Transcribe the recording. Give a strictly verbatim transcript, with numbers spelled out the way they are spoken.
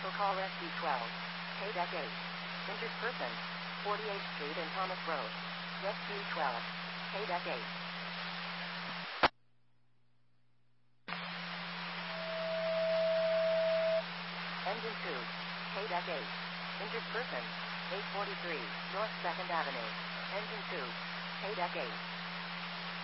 Vehicle call rescue twelve. K-Deck eight. Injured person. forty-eighth Street and Thomas Road. Rescue twelve. K-Deck eight. Engine two. K-Deck eight. Injured person. eight forty-three North second Avenue. Engine two. K-Deck eight.